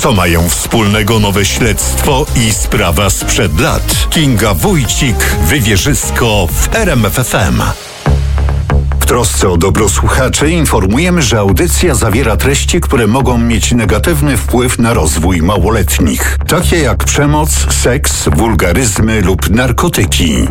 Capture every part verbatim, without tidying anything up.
Co mają wspólnego nowe śledztwo i sprawa sprzed lat? Kinga Wójcik, Wywierzysko w R M F F M. W trosce o dobro słuchaczy informujemy, że audycja zawiera treści, które mogą mieć negatywny wpływ na rozwój małoletnich, takie jak przemoc, seks, wulgaryzmy lub narkotyki.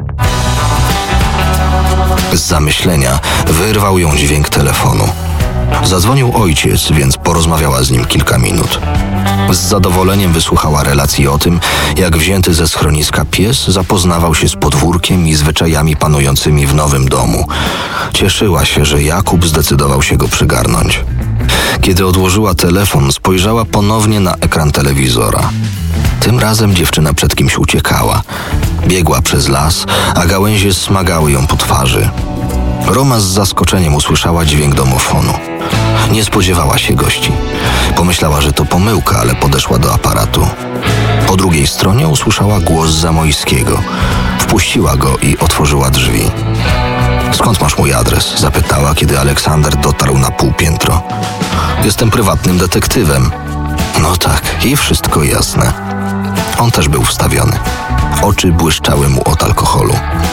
Z zamyślenia wyrwał ją dźwięk telefonu. Zadzwonił ojciec, więc porozmawiała z nim kilka minut. Z zadowoleniem wysłuchała relacji o tym, jak wzięty ze schroniska pies zapoznawał się z podwórkiem i zwyczajami panującymi w nowym domu. Cieszyła się, że Jakub zdecydował się go przygarnąć. Kiedy odłożyła telefon, spojrzała ponownie na ekran telewizora. Tym razem dziewczyna przed kimś uciekała. Biegła przez las, a gałęzie smagały ją po twarzy. Roma z zaskoczeniem usłyszała dźwięk domofonu. Nie spodziewała się gości. Pomyślała, że to pomyłka, ale podeszła do aparatu. Po drugiej stronie usłyszała głos Zamojskiego. Wpuściła go i otworzyła drzwi. „Skąd masz mój adres?” zapytała, kiedy Aleksander dotarł na półpiętro. „Jestem prywatnym detektywem”. No tak, i wszystko jasne. On też był wstawiony. Oczy błyszczały mu od alkoholu.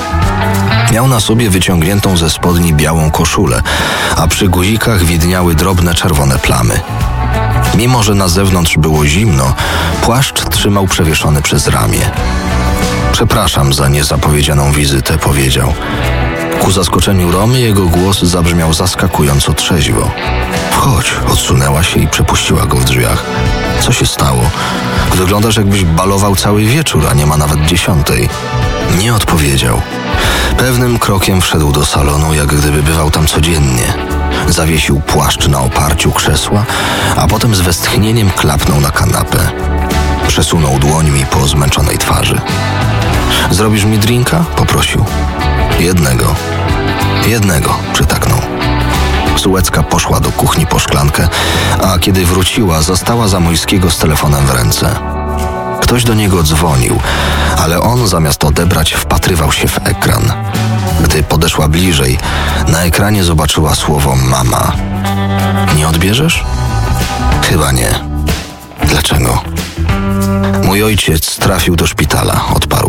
Miał na sobie wyciągniętą ze spodni białą koszulę, a przy guzikach widniały drobne czerwone plamy. Mimo że na zewnątrz było zimno, płaszcz trzymał przewieszony przez ramię. „Przepraszam za niezapowiedzianą wizytę”, powiedział. Ku zaskoczeniu Romy jego głos zabrzmiał zaskakująco trzeźwo. „Wchodź”, odsunęła się i przepuściła go w drzwiach. „Co się stało? Wyglądasz, jakbyś balował cały wieczór, a nie ma nawet dziesiątej”. Nie odpowiedział. Pewnym krokiem wszedł do salonu, jak gdyby bywał tam codziennie. Zawiesił płaszcz na oparciu krzesła, a potem z westchnieniem klapnął na kanapę. Przesunął dłońmi po zmęczonej twarzy. „Zrobisz mi drinka?” poprosił. „Jednego”. „Jednego”, przytaknął. Sułecka poszła do kuchni po szklankę, a kiedy wróciła, zastała Zamojskiego z telefonem w ręce. Ktoś do niego dzwonił, ale on zamiast odebrać wpatrywał się w ekran. Gdy podeszła bliżej, na ekranie zobaczyła słowo „mama”. „Nie odbierzesz?” „Chyba nie”. „Dlaczego?” „Mój ojciec trafił do szpitala”, odparł.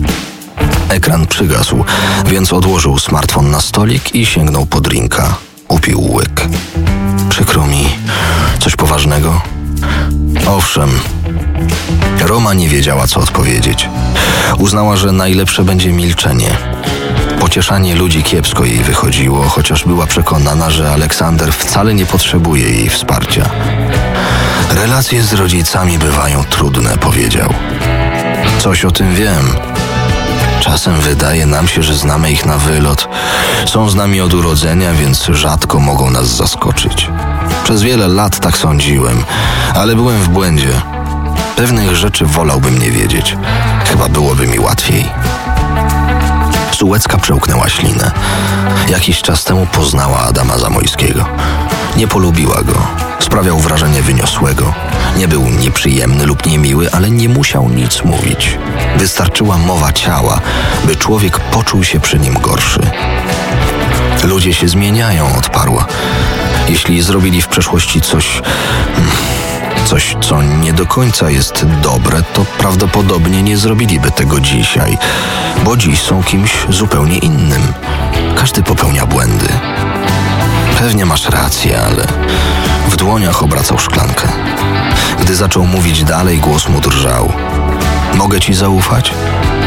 Ekran przygasł, więc odłożył smartfon na stolik i sięgnął po drinka. Upił łyk. „Przykro mi. Coś poważnego?” „Owszem”. Roma nie wiedziała, co odpowiedzieć. Uznała, że najlepsze będzie milczenie. Pocieszanie ludzi kiepsko jej wychodziło, chociaż była przekonana, że Aleksander wcale nie potrzebuje jej wsparcia. „Relacje z rodzicami bywają trudne”, powiedział. „Coś o tym wiem. Czasem wydaje nam się, że znamy ich na wylot. Są z nami od urodzenia, więc rzadko mogą nas zaskoczyć. Przez wiele lat tak sądziłem, ale byłem w błędzie. Pewnych rzeczy wolałbym nie wiedzieć. Chyba byłoby mi łatwiej”. Sułecka przełknęła ślinę. Jakiś czas temu poznała Adama Zamojskiego. Nie polubiła go. Sprawiał wrażenie wyniosłego. Nie był nieprzyjemny lub niemiły, ale nie musiał nic mówić. Wystarczyła mowa ciała, by człowiek poczuł się przy nim gorszy. „Ludzie się zmieniają”, odparła. „Jeśli zrobili w przeszłości coś... coś, co nie do końca jest dobre, to prawdopodobnie nie zrobiliby tego dzisiaj, bo dziś są kimś zupełnie innym. Każdy popełnia błędy”. „Pewnie masz rację, ale...” W dłoniach obracał szklankę. Gdy zaczął mówić dalej, głos mu drżał. „Mogę ci zaufać?”